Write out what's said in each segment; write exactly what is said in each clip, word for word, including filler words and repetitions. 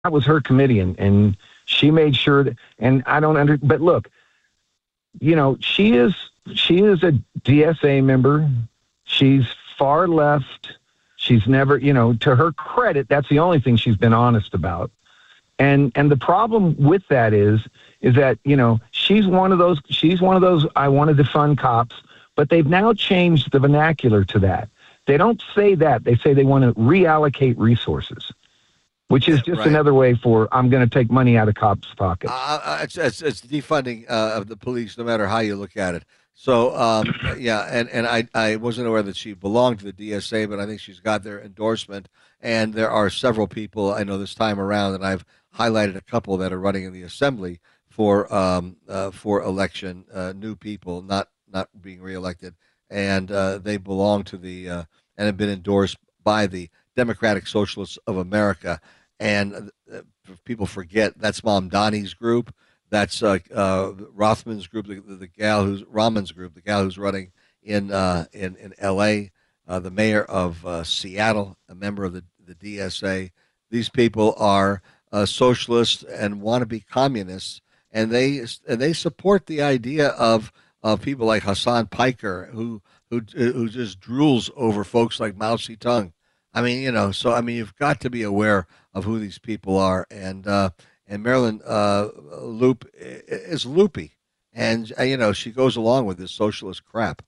that was her committee, and, and she made sure that, and I don't under, but look, you know, she is, she is a D S A member. She's far left. She's never, you know, to her credit, that's the only thing she's been honest about. And, and the problem with that is, is that, you know, she's one of those, she's one of those, I want to defund cops, but they've now changed the vernacular to that. They don't say that. They say they want to reallocate resources, which is just right. another way for, I'm going to take money out of cops' pockets. Uh, it's, it's, it's defunding uh, of the police, no matter how you look at it. So, um, yeah, and, and I, I wasn't aware that she belonged to the D S A, but I think she's got their endorsement. And there are several people I know this time around, and I've highlighted a couple that are running in the assembly for um, uh, for election, uh, new people, not not being reelected, and uh, they belong to the uh, and have been endorsed by the Democratic Socialists of America. And uh, people forget that's Mom Donnie's group. That's uh, uh, Rothman's group, the, the, the gal who's Rahman's group, the gal who's running in uh, in in L A. Uh, the mayor of uh, Seattle, a member of the, the D S A. These people are uh, socialists and want to be communists, and they and they support the idea of of people like Hassan Piker, who who who just drools over folks like Mao Zedong. I mean, you know, so I mean, you've got to be aware of who these people are, and uh, and Marilyn uh, Loop is loopy, and uh, you know, she goes along with this socialist crap.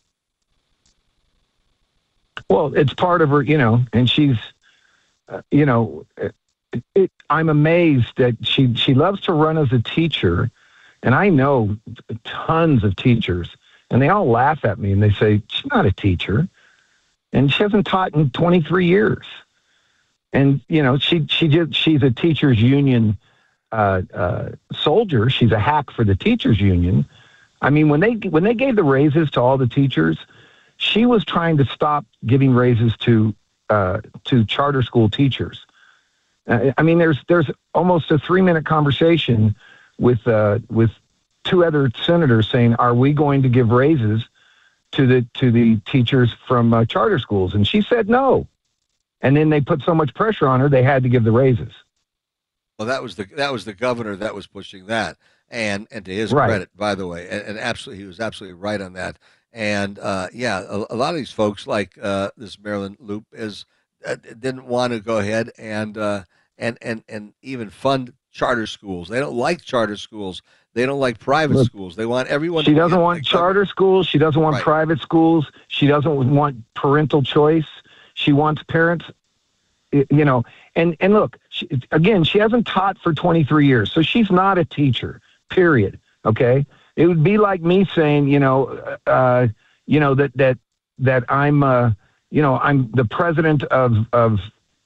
Well, it's part of her, you know, and she's, uh, you know, it, it, I'm amazed that she she loves to run as a teacher, and I know tons of teachers, and they all laugh at me and they say she's not a teacher, and she hasn't taught in twenty-three years, and you know, she she just she's a teachers union uh, uh, soldier. She's a hack for the teachers union. I mean, when they when they gave the raises to all the teachers, she was trying to stop giving raises to uh, to charter school teachers. Uh, I mean, there's there's almost a three minute conversation with uh, with two other senators saying, "Are we going to give raises to the to the teachers from uh, charter schools?" And she said no. And then they put so much pressure on her, they had to give the raises. Well, that was the that was the governor that was pushing that, and and to his Right. credit, by the way, and, and absolutely, he was absolutely right on that. And uh, yeah, a, a lot of these folks, like uh, this Marilyn Loop, is uh, didn't want to go ahead and uh, and and and even fund charter schools. They don't like charter schools. They don't like private Look, schools. They want everyone. She to doesn't be want like, charter schools. She doesn't want Right. private schools. She doesn't want parental choice. She wants parents, y- you know, and, and look, she, again, she hasn't taught for twenty-three years, so she's not a teacher, period, okay? It would be like me saying, you know, uh, you know, that, that, that I'm, uh, you know, I'm the president of, of,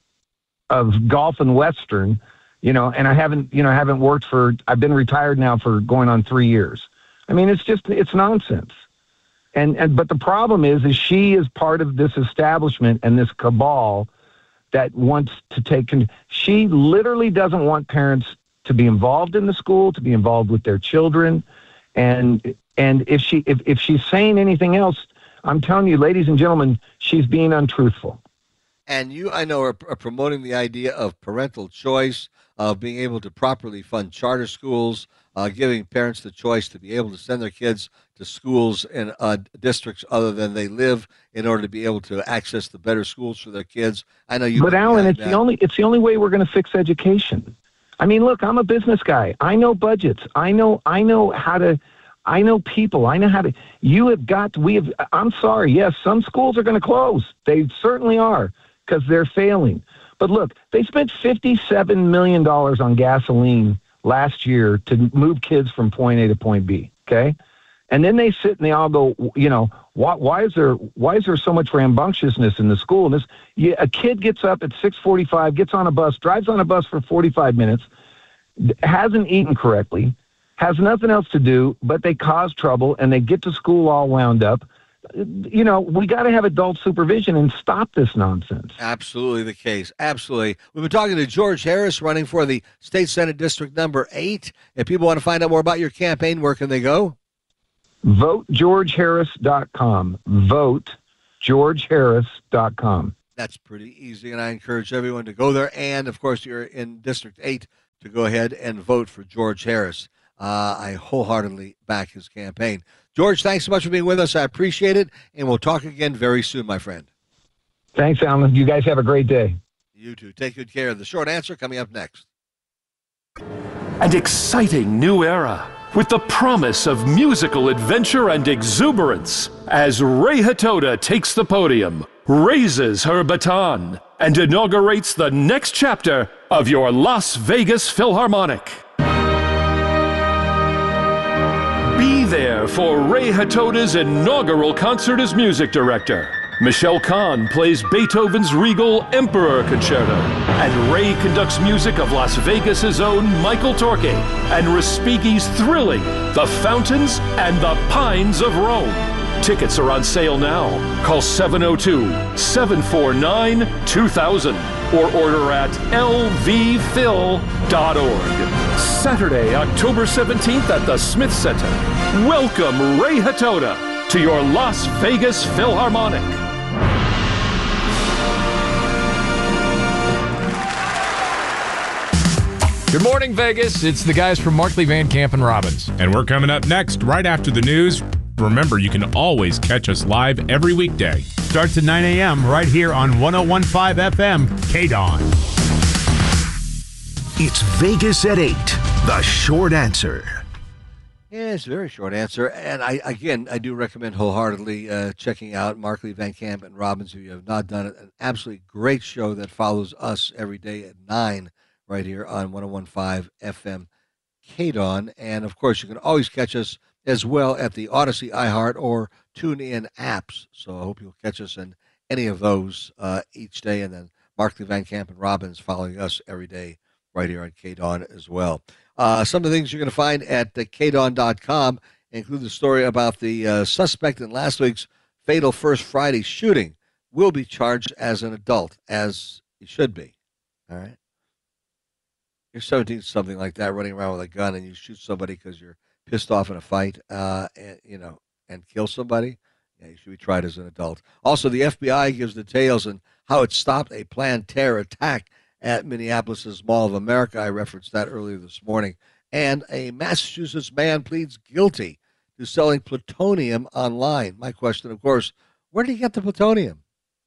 of Golf and Western, you know, and I haven't, you know, I haven't worked for, I've been retired now for going on three years. I mean, it's just, it's nonsense. And, and, but the problem is, is she is part of this establishment and this cabal that wants to take, she literally doesn't want parents to be involved in the school, to be involved with their children. And, and if she, if, if she's saying anything else, I'm telling you, ladies and gentlemen, she's being untruthful. And you, I know, are, are promoting the idea of parental choice, of being able to properly fund charter schools, uh, giving parents the choice to be able to send their kids to schools in uh, districts other than they live in order to be able to access the better schools for their kids. I know you. But Alan, it's that. the only it's the only way we're going to fix education. I mean, look, I'm a business guy. I know budgets. I know I know how to. I know people. I know how to. You have got. We have. I'm sorry. Yes, some schools are going to close. They certainly are because they're failing. But look, they spent fifty-seven million dollars on gasoline last year to move kids from point A to point B. Okay. And then they sit and they all go, you know, why, why is there why is there so much rambunctiousness in the school? And this, you, a kid gets up at six forty-five, gets on a bus, drives on a bus for forty-five minutes, hasn't eaten correctly, has nothing else to do, but they cause trouble and they get to school all wound up. You know, we got to have adult supervision and stop this nonsense. Absolutely the case. Absolutely. We've been talking to George Harris, running for the State Senate District number eight. If people want to find out more about your campaign, where can they go? vote george harris dot com. vote george harris dot com. That's pretty easy, and I encourage everyone to go there. And, of course, you're in District eight to go ahead and vote for George Harris. Uh, I wholeheartedly back his campaign. George, thanks so much for being with us. I appreciate it, and we'll talk again very soon, my friend. Thanks, Alan. You guys have a great day. You too. Take good care. The short answer coming up next. An exciting new era with the promise of musical adventure and exuberance as Ray Hatoda takes the podium, raises her baton, and inaugurates the next chapter of your Las Vegas Philharmonic. Be there for Ray Hatoda's inaugural concert as music director. Michelle Kahn plays Beethoven's Regal Emperor Concerto, and Ray conducts music of Las Vegas's own Michael Torke and Respighi's thrilling The Fountains and the Pines of Rome. Tickets are on sale now. Call seven oh two, seven four nine, two thousand or order at l v phil dot org. Saturday, October seventeenth at the Smith Center. Welcome Ray Hatoda to your Las Vegas Philharmonic. Good morning, Vegas. It's the guys from Markley, Van Camp, and Robbins. And we're coming up next, right after the news. Remember, you can always catch us live every weekday. Starts at nine a.m. right here on one oh one point five F M, K-Dawn. It's Vegas at eight, the short answer. Yeah, it's a very short answer. And I again, I do recommend wholeheartedly uh, checking out Markley, Van Camp, and Robbins, if you have not done it. An absolutely great show that follows us every day at nine right here on one oh one point five F M, K-Dawn. And, of course, you can always catch us as well at the Odyssey, iHeart, or TuneIn apps. So I hope you'll catch us in any of those uh, each day. And then Markley, Van Camp, and Robbins following us every day right here on K-Dawn as well. Uh, some of the things you're going to find at uh, K Dawn dot com include the story about the uh, suspect in last week's fatal First Friday shooting will be charged as an adult, as he should be. All right? You're seventeen, something like that, running around with a gun, and you shoot somebody because you're pissed off in a fight, uh, and, you know, and kill somebody. Yeah, you should be tried as an adult. Also, the F B I gives details on how it stopped a planned terror attack at Minneapolis' Mall of America. I referenced that earlier this morning. And a Massachusetts man pleads guilty to selling plutonium online. My question, of course, where did he get the plutonium?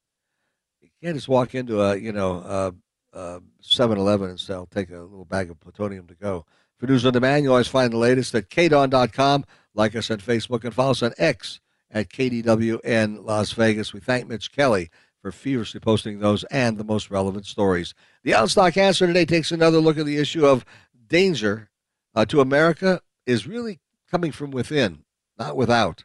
You can't just walk into a, you know, uh, uh, seven eleven and say, I'll take a little bag of plutonium to go. For news on demand, you always find the latest at K Dawn dot com. Like us on Facebook, and follow us on X at K D W N Las Vegas. We thank Mitch Kelly for feverishly posting those and the most relevant stories. The Outstock Answer today takes another look at the issue of danger uh, to America is really coming from within, not without.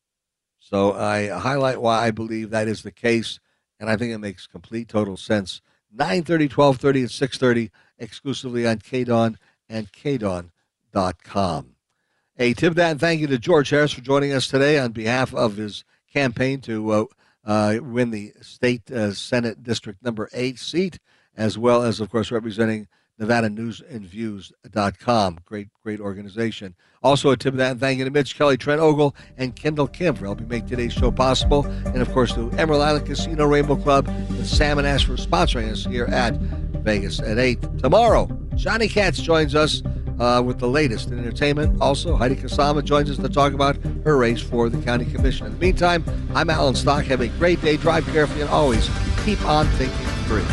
So I highlight why I believe that is the case, and I think it makes complete, total sense. nine thirty, twelve thirty, and six thirty exclusively on K-Dawn and K Dawn dot com. A tip that and thank you to George Harris for joining us today on behalf of his campaign to uh, uh, win the state uh, Senate District number eight seat, as well as, of course, representing Nevada News and Views dot com. Great, great organization. Also, a tip of that and thank you to Mitch Kelly, Trent Ogle, and Kendall Kim for helping make today's show possible. And, of course, to Emerald Island Casino, Rainbow Club, and Salmon Ash for sponsoring us here at Vegas at eight. Tomorrow, Johnny Katz joins us uh, with the latest in entertainment. Also, Heidi Kasama joins us to talk about her race for the county commission. In the meantime, I'm Alan Stock. Have a great day. Drive carefully and always keep on thinking free.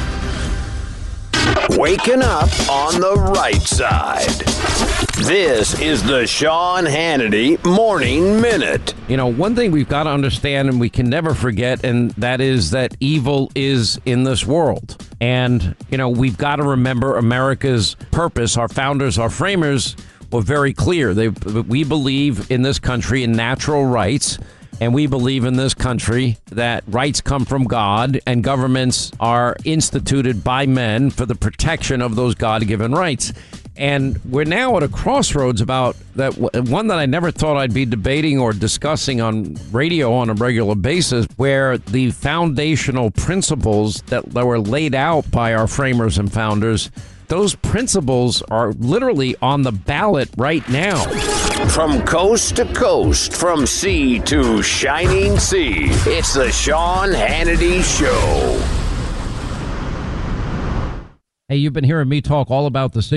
Waking up on the right side. This is the Sean Hannity Morning Minute. You know, one thing we've got to understand and we can never forget, and that is that evil is in this world. And, you know, we've got to remember America's purpose. Our founders, our framers were very clear. They, we believe in this country in natural rights. And we believe in this country that rights come from God and governments are instituted by men for the protection of those God-given rights. And we're now at a crossroads about that, one that I never thought I'd be debating or discussing on radio on a regular basis, where the foundational principles that were laid out by our framers and founders, those principles are literally on the ballot right now. From coast to coast, from sea to shining sea, it's the Sean Hannity Show. Hey, you've been hearing me talk all about the